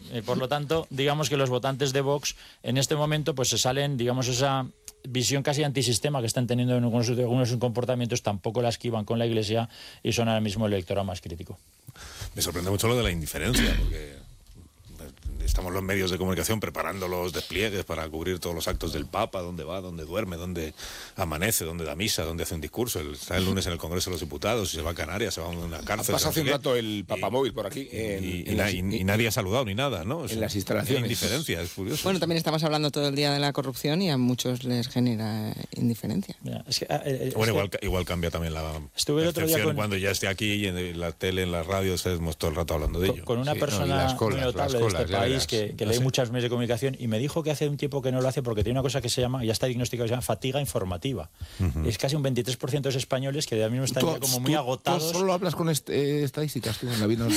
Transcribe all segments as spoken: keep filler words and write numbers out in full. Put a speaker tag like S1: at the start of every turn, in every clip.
S1: Eh, por lo tanto, digamos que los votantes de Vox en este momento pues se salen, digamos, esa visión casi antisistema que están teniendo en algunos, algunos de sus comportamientos, tampoco la esquivan con la Iglesia y son ahora mismo el electorado más crítico.
S2: Me sorprende mucho lo de la indiferencia, porque estamos los medios de comunicación preparando los despliegues para cubrir todos los actos del Papa, dónde va, dónde duerme, dónde amanece, dónde da misa, dónde hace un discurso. Él está el lunes en el Congreso de los Diputados, y se va a Canarias, se va a una cárcel.
S3: Pasa hace
S2: no
S3: un
S2: sé
S3: rato el papamóvil por aquí. En,
S2: y,
S3: en
S2: y,
S3: las,
S2: y, y nadie ha saludado ni nada, ¿no? Es
S3: en las instalaciones.
S2: Indiferencia, es curioso.
S4: Bueno, también estamos hablando todo el día de la corrupción y a muchos les genera indiferencia.
S1: Mira, es que, eh, es
S2: bueno,
S1: que
S2: igual, igual cambia también la
S1: estuve el otro día con,
S2: cuando ya esté aquí y en la tele, en la radio, estemos todo el rato hablando de
S1: con,
S2: ello.
S1: Con una
S3: sí,
S1: persona
S3: no, colas,
S1: muy notable
S3: colas,
S1: de este país que, que
S2: no
S1: lee
S2: sé.
S1: muchas medios de comunicación y me dijo que hace un tiempo que no lo hace porque tiene una cosa que se llama, ya está diagnosticada, que se llama fatiga informativa. Uh-huh. Es casi un veintitrés por ciento de los españoles que ahora mismo están
S3: tú,
S1: ya como muy
S3: tú,
S1: agotados.
S3: Tú solo hablas con est eh, estadísticas, tú en la vida.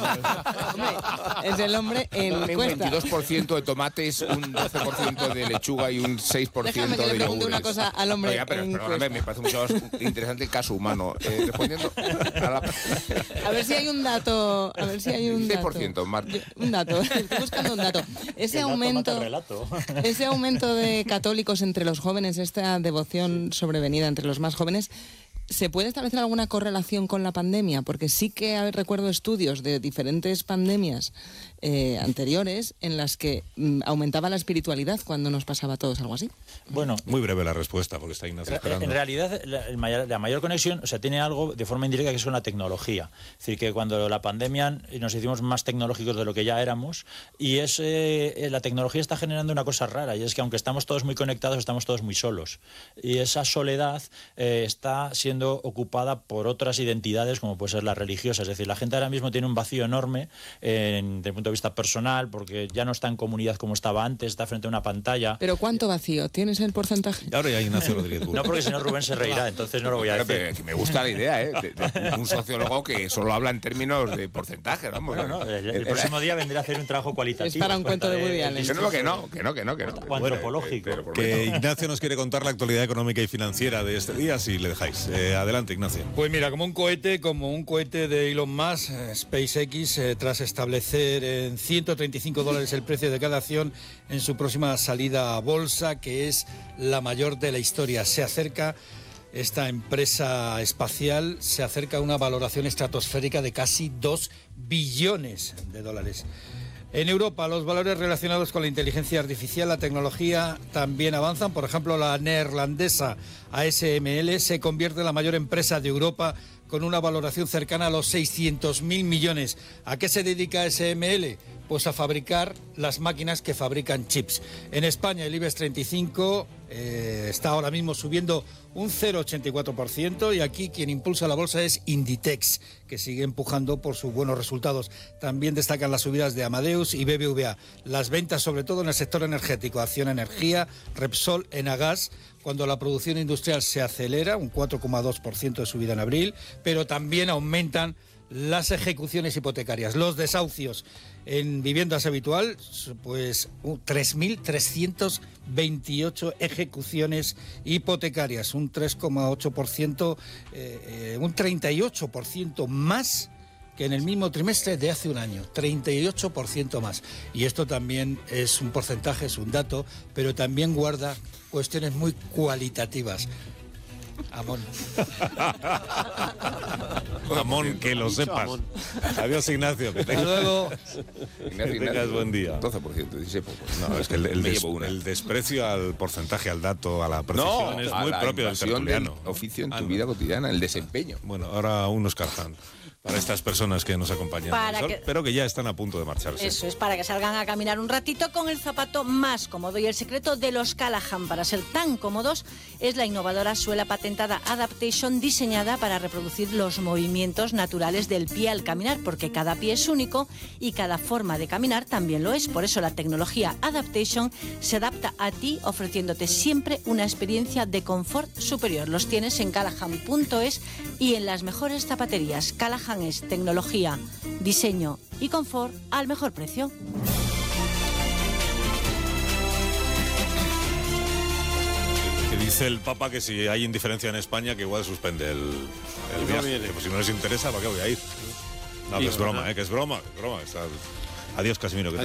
S4: Es el hombre en
S3: un veintidós por ciento de tomates, un doce por ciento de lechuga y un seis por ciento
S4: Déjame que
S3: de
S4: le pregunte
S3: yogures.
S4: una cosa al hombre.
S3: No, ya, pero, pero a ver, me parece mucho más interesante el caso humano. Eh, respondiendo a la...
S4: A ver si hay un dato. A ver si hay un dato.
S3: seis por ciento, Marta.
S4: Yo, un dato. Estoy buscando un dato. Ese
S1: dato
S4: aumento.
S1: relato.
S4: Ese aumento de católicos entre los jóvenes, esta devoción sobrevenida entre los más jóvenes. ¿Se puede establecer alguna correlación con la pandemia? Porque sí que recuerdo estudios de diferentes pandemias eh, anteriores en las que mm, aumentaba la espiritualidad cuando nos pasaba a todos algo así.
S2: Bueno, muy breve la respuesta, porque está Ignacio esperando.
S1: En realidad, la, el mayor, la mayor conexión, o sea, tiene algo de forma indirecta que es con la tecnología. Es decir, que cuando la pandemia nos hicimos más tecnológicos de lo que ya éramos, y es, eh, la tecnología está generando una cosa rara, y es que aunque estamos todos muy conectados, estamos todos muy solos. Y esa soledad eh, está siendo ocupada por otras identidades, como puede ser la religiosa. Es decir, la gente ahora mismo tiene un vacío enorme en, desde el punto de vista personal, porque ya no está en comunidad como estaba antes, está frente a una pantalla.
S4: ¿Pero cuánto vacío? ¿Tienes el porcentaje?
S2: Ahora ya Ignacio Rodríguez.
S1: No, porque si no Rubén se reirá, entonces no lo voy a decir.
S3: Que me gusta la idea, ¿eh? De, de un sociólogo que solo habla en términos de porcentaje, vamos.
S1: No, no, el, el próximo día vendrá a hacer un trabajo cualitativo.
S4: Es para un cuento de Woody Allen.
S3: Que no, que no, que no, que no, que no.
S1: O antropológico.
S2: Bueno, que Ignacio nos quiere contar la actualidad económica y financiera de este día, si le dejáis. Eh, adelante, Ignacio.
S5: Pues mira, como un cohete, como un cohete de Elon Musk, eh, SpaceX, eh, tras establecer en ciento treinta y cinco dólares el precio de cada acción en su próxima salida a bolsa, que es la mayor de la historia. Se acerca esta empresa espacial, se acerca a una valoración estratosférica de casi dos billones de dólares. En Europa, los valores relacionados con la inteligencia artificial, la tecnología, también avanzan. Por ejemplo, la neerlandesa A S M L se convierte en la mayor empresa de Europa con una valoración cercana a los seiscientos mil millones. ¿A qué se dedica A S M L? Pues a fabricar las máquinas que fabrican chips. En España el IBEX treinta y cinco eh, está ahora mismo subiendo un cero coma ochenta y cuatro por ciento y aquí quien impulsa la bolsa es Inditex, que sigue empujando por sus buenos resultados. También destacan las subidas de Amadeus y B B V A. Las ventas sobre todo en el sector energético, Acciona Energía, Repsol, Enagas, cuando la producción industrial se acelera, un cuatro coma dos por ciento de subida en abril, pero también aumentan las ejecuciones hipotecarias, los desahucios en viviendas habitual, pues tres mil trescientas veintiocho ejecuciones hipotecarias, un tres coma ocho por ciento, eh, eh, un treinta y ocho por ciento más que en el mismo trimestre de hace un año, treinta y ocho por ciento más. Y esto también es un porcentaje, es un dato, pero también guarda cuestiones muy cualitativas. Amón.
S2: Amón, que lo sepas. Amón. Adiós, Ignacio. Que tengas,
S5: luego.
S3: Ignacio,
S2: que tengas buen día.
S3: doce por ciento, dice poco.
S2: No, es que el, el, des, el desprecio al porcentaje, al dato, a la precisión
S3: no,
S2: es
S3: a
S2: muy
S3: la
S2: propio del tertuliano.
S3: Del oficio en tu
S2: ah, no.
S3: vida cotidiana, el desempeño.
S2: Bueno, ahora unos carjan para estas personas que nos acompañan,
S6: Para
S2: sol,
S6: que...
S2: pero que ya están a punto de marcharse.
S6: Eso es, para que salgan a caminar un ratito con el zapato más cómodo. Y el secreto de los Callahan para ser tan cómodos es la innovadora suela patentada Adaptation, diseñada para reproducir los movimientos naturales del pie al caminar, porque cada pie es único y cada forma de caminar también lo es. Por eso la tecnología Adaptation se adapta a ti, ofreciéndote siempre una experiencia de confort superior. Los tienes en callahan punto es y en las mejores zapaterías. Callahan es tecnología, diseño y confort al mejor precio.
S2: Que dice el Papa que si hay indiferencia en España, que igual suspende el, el viaje. Que, pues, si no les interesa, ¿para qué voy a ir? No, que es broma, ¿eh? Que es broma, que es broma. Está... Adiós, Casimiro. Que